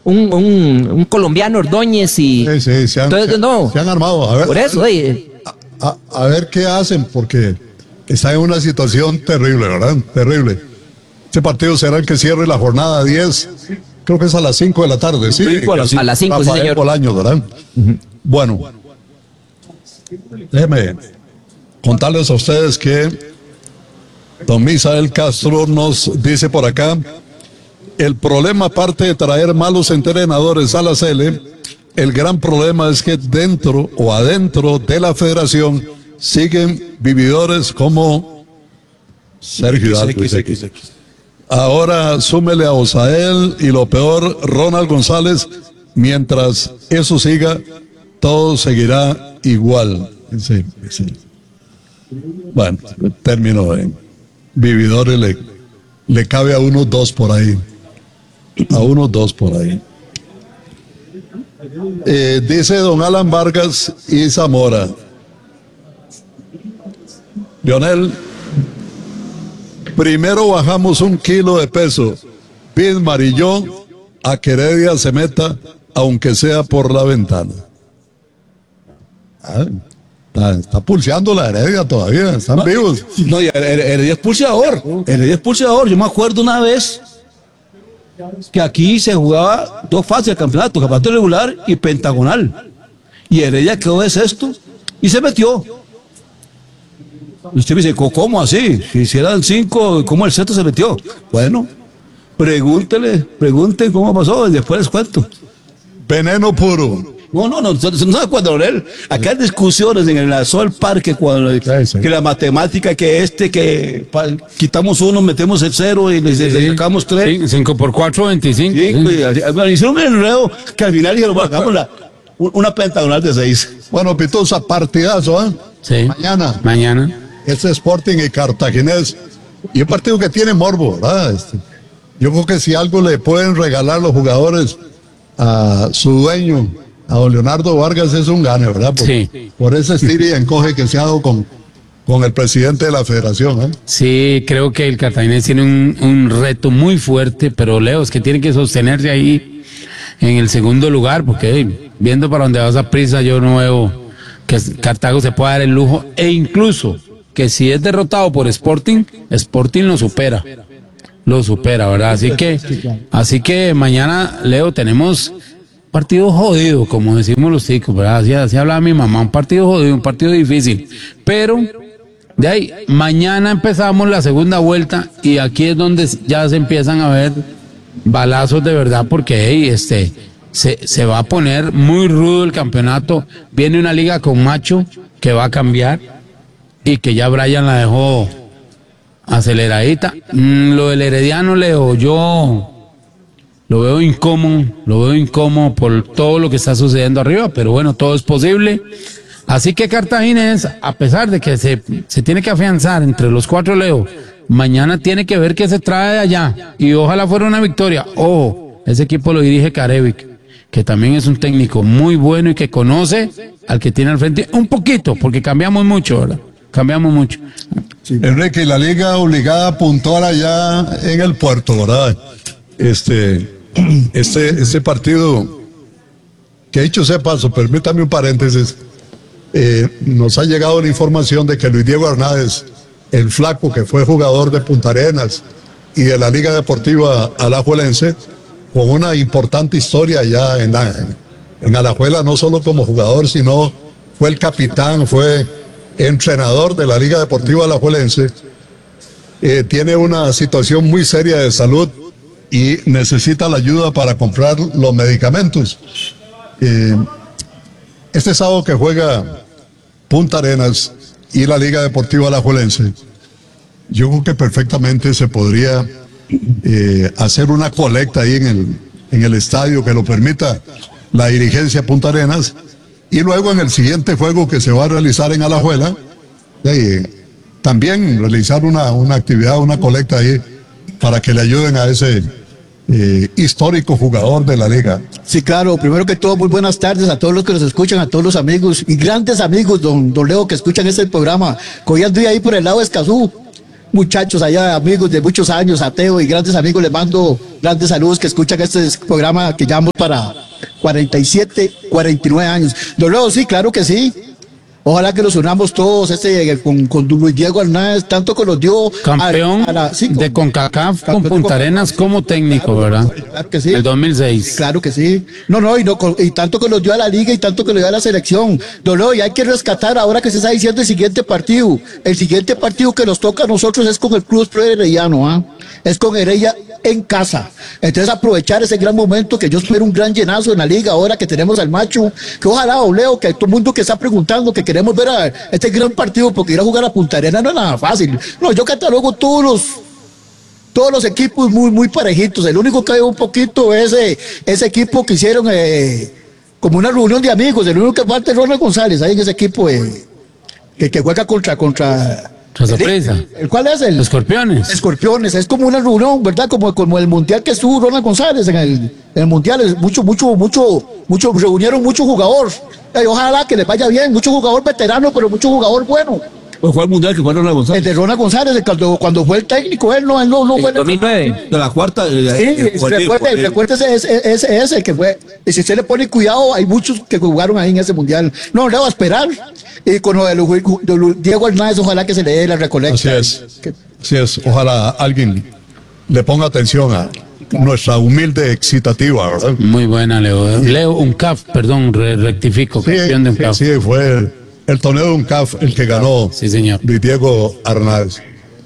un colombiano, Ordóñez y... Sí, se han armado. A ver, por eso, a ver qué hacen, porque está en una situación terrible, ¿verdad? Terrible. Este partido será el que cierre la jornada 10, creo que es a las 5 de la tarde, ¿sí? A las 5, sí, señor. Bolaños, ¿verdad? Bueno, déjenme contarles a ustedes que don Misael Castro nos dice por acá: el problema, aparte de traer malos entrenadores a la CL, el gran problema es que dentro o adentro de la federación siguen vividores como Sergio Hidalgo. Ahora súmele a Osael y lo peor, Ronald González. Mientras eso siga, todo seguirá igual. Sí. Bueno, término de vividores le cabe a unos dos por ahí. Dice don Alan Vargas y Zamora: Lionel, primero bajamos 1 kilo de peso, Bismar y yo, a que Heredia se meta, aunque sea por la ventana. Está pulseando la Heredia todavía, están vivos. No, Heredia es pulseador. Yo me acuerdo una vez que aquí se jugaba 2 fases del campeonato regular y pentagonal. Y Heredia quedó de sexto y se metió. Usted me dice, ¿cómo así? Si hicieran 5, ¿cómo el sexto se metió? Bueno, pregunten cómo pasó y después les cuento. Veneno puro. No se acuerda, Leonel. Acá hay discusiones en el Sol Parque cuando que la matemática, que quitamos 1, metemos el 0 y le sacamos 3. 5 por 4, 25. Hicieron un enredo que al final dijeron, hagamos una pentagonal de 6. Bueno, Pitosa, partidazo, ¿eh? Sí. Mañana. Este Sporting y Cartaginés. Y un partido que tiene morbo, ¿verdad? Yo creo que si algo le pueden regalar los jugadores a su dueño, a don Leonardo Vargas, es un gane, ¿verdad? Por ese estilo y encoge que se ha dado con el presidente de la federación, ¿eh? Sí, creo que el Cartaginés tiene un reto muy fuerte, pero Leo, es que tiene que sostenerse ahí en el segundo lugar, porque viendo para donde va esa prisa, yo no veo que Cartago se pueda dar el lujo, e incluso que si es derrotado por Sporting lo supera, ¿verdad? Así que mañana, Leo, tenemos partido jodido, como decimos los chicos, ¿verdad? Así hablaba mi mamá, un partido jodido, un partido difícil, pero de ahí, mañana empezamos la segunda vuelta y aquí es donde ya se empiezan a ver balazos de verdad, porque se va a poner muy rudo el campeonato. Viene una liga con macho que va a cambiar y que ya Brian la dejó aceleradita. Lo del Herediano, Leo, yo lo veo incómodo por todo lo que está sucediendo arriba, pero bueno, todo es posible. Así que Cartaginés, a pesar de que se tiene que afianzar entre los 4, Leo, mañana tiene que ver qué se trae de allá y ojalá fuera una victoria. Ojo, ese equipo lo dirige Carevic, que también es un técnico muy bueno y que conoce al que tiene al frente un poquito, porque cambiamos mucho, ¿verdad? Sí. Enrique, la liga obligada a puntuar allá en el puerto, ¿verdad? Este partido, que dicho sea paso, permítame un paréntesis, nos ha llegado la información de que Luis Diego Hernández, el flaco que fue jugador de Punta Arenas y de la Liga Deportiva Alajuelense, con una importante historia allá en Alajuela, no solo como jugador, sino fue el capitán, fue entrenador de la Liga Deportiva Alajuelense, tiene una situación muy seria de salud y necesita la ayuda para comprar los medicamentos. Este sábado que juega Punta Arenas y la Liga Deportiva Alajuelense, yo creo que perfectamente se podría hacer una colecta ahí en el estadio que lo permita la dirigencia Punta Arenas, y luego en el siguiente juego que se va a realizar en Alajuela, también realizar una actividad, una colecta ahí para que le ayuden a ese histórico jugador de la liga. Sí, claro. Primero que todo, muy buenas tardes a todos los que nos escuchan, a todos los amigos y grandes amigos, don Leo, que escuchan este programa. Hoy anduve ahí por el lado de Escazú, muchachos allá, amigos de muchos años, a Teo y grandes amigos, les mando grandes saludos que escuchan este programa que llevamos para 47, 49 años. Don Leo, sí, claro que sí. Ojalá que nos unamos todos con Luis Diego Hernández, tanto que nos dio campeón de CONCACAF con Punta Arenas como técnico, ¿verdad? Claro que sí. El 2006. Claro que sí. Y tanto que nos dio a la liga y tanto que nos dio a la selección. Y hay que rescatar ahora que se está diciendo el siguiente partido. El siguiente partido que nos toca a nosotros es con el Club Pro Herediano, ¿ah? Es con Heredia en casa. Entonces aprovechar ese gran momento, que yo espero un gran llenazo en la liga ahora que tenemos al Macho, que ojalá, Leo, que todo el mundo que está preguntando, que queremos ver a este gran partido, porque ir a jugar a Punta Arenas no es nada fácil. No, yo catalogo todos los equipos muy parejitos. El único que hay un poquito es ese equipo que hicieron como una reunión de amigos. El único que falta es Ronald González, ahí en ese equipo que juega contra Saprissa. ¿Cuál es el? Escorpiones. Escorpiones, es como una reunión, ¿verdad? Como el mundial que estuvo Ronald González en el mundial, reunieron muchos jugadores. Ojalá que les vaya bien, mucho jugador veterano, pero mucho jugador bueno. Pues fue el mundial que fue Ronald González. El de Ronald González, cuando fue el técnico, él no fue el 2009. De la cuarta. Sí, recuérdese ese que fue. Y si usted le pone cuidado, hay muchos que jugaron ahí en ese mundial. No, le va a esperar. Y con lo de Diego Hernández, ojalá que se le dé la recolecta. Así es. Ojalá alguien le ponga atención a nuestra humilde excitativa, ¿verdad? Muy buena, Leo. Leo UNCAF, perdón, rectifico. Campeón de UNCAF. Sí, fue el torneo de UNCAF el que ganó. Sí, señor. Luis Diego Hernández.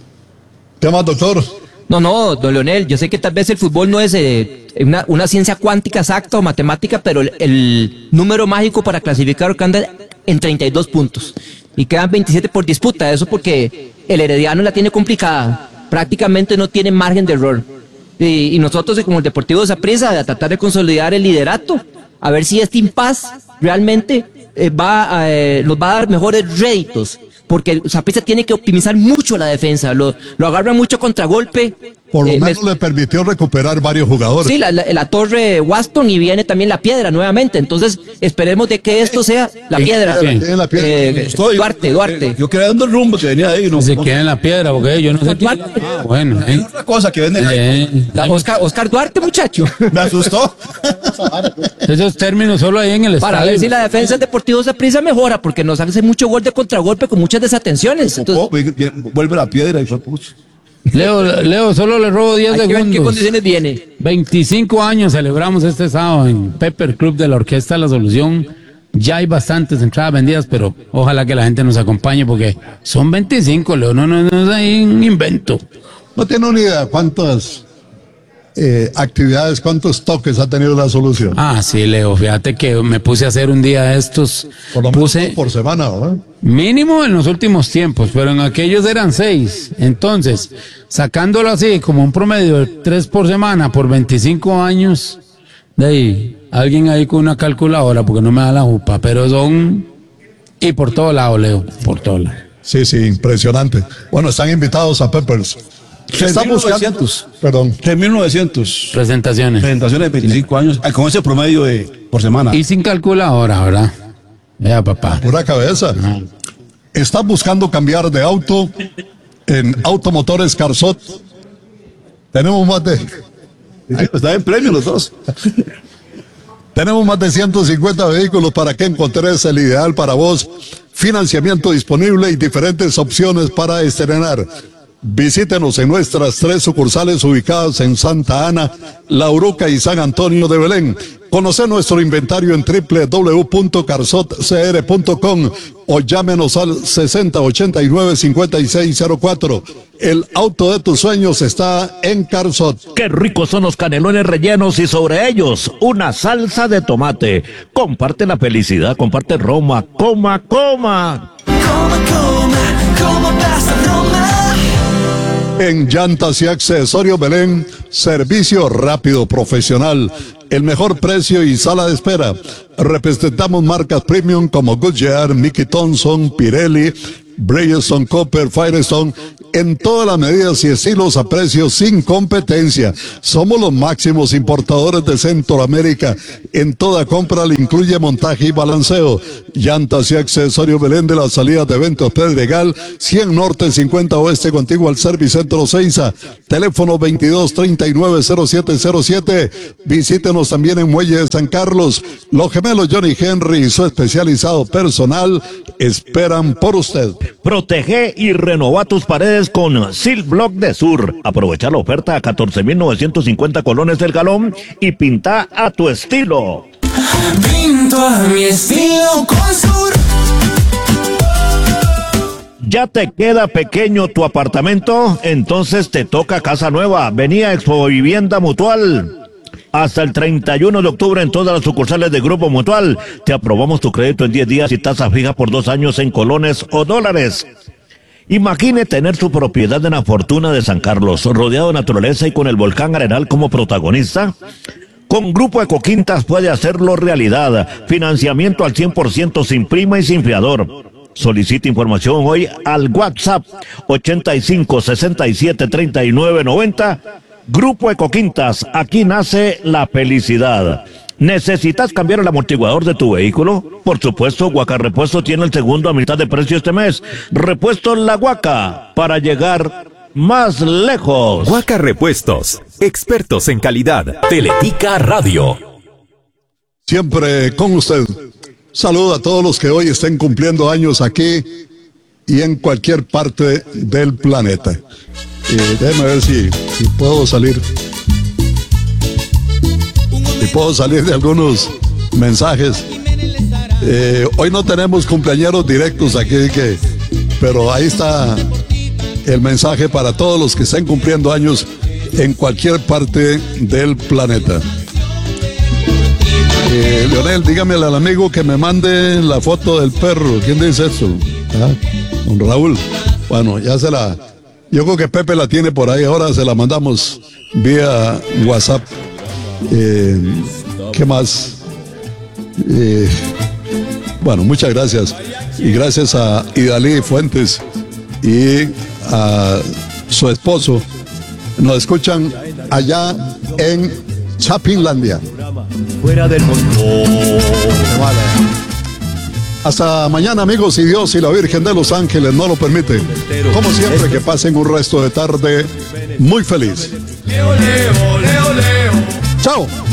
¿Qué más, doctor? No, don Leonel, yo sé que tal vez el fútbol no es una ciencia cuántica exacta o matemática, pero el número mágico para clasificar que anda en 32 puntos. Y quedan 27 por disputa, eso porque el Herediano la tiene complicada. Prácticamente no tiene margen de error. Y nosotros, como el Deportivo Saprissa, a tratar de consolidar el liderato, a ver si este impas realmente nos va a dar mejores réditos. Porque Saprissa tiene que optimizar mucho la defensa, lo agarra mucho contragolpe. Por lo menos le permitió recuperar varios jugadores. Sí, la torre Waston y viene también la piedra nuevamente. Entonces, esperemos de que esto sea la piedra. Duarte. Yo quedé dando el rumbo que venía ahí. No se queda en la piedra, porque yo no sé. Bueno, hay otra cosa que vende. Oscar Duarte, muchacho. Me asustó. Esos términos solo ahí en el estadio. Para ver si la defensa del Deportivo Saprissa mejora, porque nos hace mucho gol de contragolpe con muchas desatenciones. Entonces, vuelve la piedra y fue pucho. Leo, solo le robo 10 segundos. ¿En qué condiciones viene? 25 años celebramos este sábado en Pepper Club de la Orquesta La Solución. Ya hay bastantes entradas vendidas, pero ojalá que la gente nos acompañe porque son 25, Leo, no es ahí un invento. No tiene una idea cuántas actividades, cuántos toques ha tenido La Solución. Ah, sí, Leo, fíjate que me puse a hacer un día de estos. Por lo menos por semana, ¿verdad? Mínimo en los últimos tiempos, pero en aquellos eran 6. Entonces, sacándolo así como un promedio de 3 por semana por 25 años, de ahí, alguien ahí con una calculadora, porque no me da la jupa, pero son, y por todo lado, Leo, por todo lado. Sí, impresionante. Bueno, están invitados a Peppers. 3.900 presentaciones de 25 años, con ese promedio por semana. Y sin calculadora, ¿verdad? Ya, papá. Pura cabeza. No. ¿Estás buscando cambiar de auto? En Automotores Carzot tenemos más de... Están en premio los dos. Tenemos más de 150 vehículos para que encontres el ideal para vos. Financiamiento disponible y diferentes opciones para estrenar. Visítenos en nuestras 3 sucursales ubicadas en Santa Ana, La Uruca y San Antonio de Belén. Conoce nuestro inventario en www.carzotcr.com o llámenos al 6089-5604. El auto de tus sueños está en Carzot. Qué ricos son los canelones rellenos y sobre ellos una salsa de tomate. Comparte la felicidad, comparte Roma, coma. Coma pasta Roma. En Llantas y Accesorios Belén, servicio rápido, profesional, el mejor precio y sala de espera. Representamos marcas premium como Goodyear, Mickey Thompson, Pirelli, Bridgestone, Copper, Firestone, en todas las medidas y estilos a precios sin competencia. Somos los máximos importadores de Centroamérica. En toda compra le incluye montaje y balanceo. Llantas y accesorios Belén de la salida de Eventos Pedregal, 100 Norte, 50 Oeste, contiguo al Servicentro Seiza. Teléfono 2239-0707. Visítenos también en Muelle de San Carlos. Los gemelos Johnny Henry y su especializado personal esperan por usted. Protege y renova tus paredes con Silblock de Sur. Aprovecha la oferta a 14,950 colones del galón y pinta a tu estilo. Pinto a mi estilo con Sur. ¿Ya te queda pequeño tu apartamento? Entonces te toca casa nueva. Vení a Expo Vivienda Mutual. Hasta el 31 de octubre en todas las sucursales de Grupo Mutual. Te aprobamos tu crédito en 10 días y tasa fija por 2 años en colones o dólares. Imagine tener su propiedad en la Fortuna de San Carlos, rodeado de naturaleza y con el volcán Arenal como protagonista. Con Grupo Ecoquintas puede hacerlo realidad. Financiamiento al 100% sin prima y sin fiador. Solicita información hoy al WhatsApp 85 67 39 90. Grupo Ecoquintas, aquí nace la felicidad. ¿Necesitas cambiar el amortiguador de tu vehículo? Por supuesto, Huaca Repuesto tiene el segundo a mitad de precio este mes. Repuesto La Huaca, para llegar más lejos. Huaca Repuestos, expertos en calidad. Teletica Radio. Siempre con usted. Saludo a todos los que hoy estén cumpliendo años aquí y en cualquier parte del planeta. Déjeme ver si puedo salir. Si puedo salir de algunos mensajes. Hoy no tenemos cumpleañeros directos aquí, pero ahí está el mensaje para todos los que estén cumpliendo años en cualquier parte del planeta. Leonel, dígamele al amigo que me mande la foto del perro. ¿Quién dice eso? Don Raúl. Bueno, ya se la... Yo creo que Pepe la tiene por ahí, ahora se la mandamos vía WhatsApp. ¿Qué más? Bueno, muchas gracias. Y gracias a Idalí Fuentes y a su esposo. Nos escuchan allá en Chapinlandia. Fuera del mundo. Vale. Hasta mañana, amigos, y Dios y la Virgen de los Ángeles no lo permite. Como siempre, que pasen un resto de tarde muy feliz. Leo, leo, leo, leo. Chao.